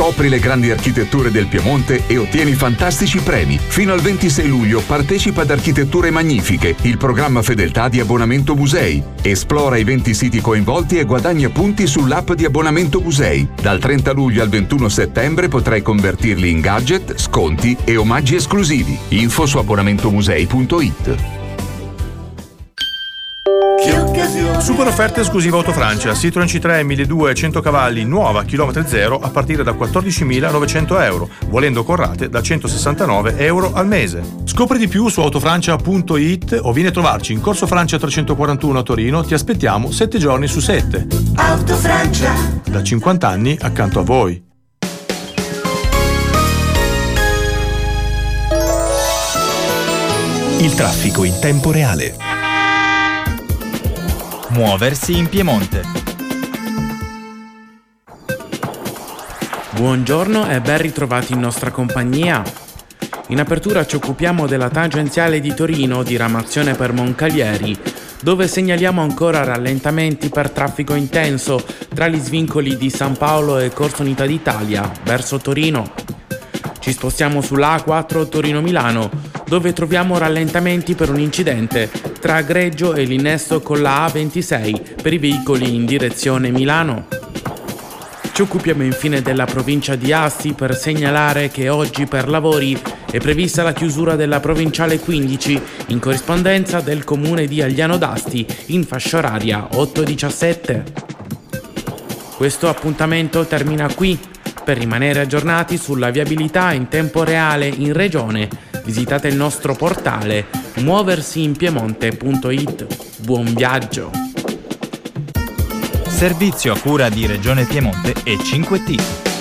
Scopri le grandi architetture del Piemonte e ottieni fantastici premi. Fino al 26 luglio partecipa ad Architetture Magnifiche, il programma fedeltà di Abbonamento Musei. Esplora i 20 siti coinvolti e guadagna punti sull'app di Abbonamento Musei. Dal 30 luglio al 21 settembre potrai convertirli in gadget, sconti e omaggi esclusivi. Info su abbonamentomusei.it. Super offerte esclusiva Autofrancia. Citroen C3 1200 100 cavalli nuova chilometri zero a partire da 14.900 euro, volendo con rate da 169 euro al mese. Scopri di più su autofrancia.it o vieni a trovarci in Corso Francia 341 a Torino. Ti aspettiamo 7 giorni su 7. Autofrancia, da 50 anni accanto a voi. Il traffico in tempo reale. Muoversi in Piemonte. Buongiorno e ben ritrovati in nostra compagnia. In apertura ci occupiamo della tangenziale di Torino, diramazione per Moncalieri, dove segnaliamo ancora rallentamenti per traffico intenso tra gli svincoli di San Paolo e Corso Unità d'Italia verso Torino. Ci spostiamo sulla A4 Torino-Milano, dove troviamo rallentamenti per un incidente tra Greggio e l'innesto con la A26 per i veicoli in direzione Milano. Ci occupiamo infine della provincia di Asti per segnalare che oggi per lavori è prevista la chiusura della provinciale 15 in corrispondenza del comune di Agliano d'Asti in fascia oraria 8-17. Questo appuntamento termina qui. Per rimanere aggiornati sulla viabilità in tempo reale in regione, visitate il nostro portale muoversiinpiemonte.it. Buon viaggio! Servizio a cura di Regione Piemonte e 5T.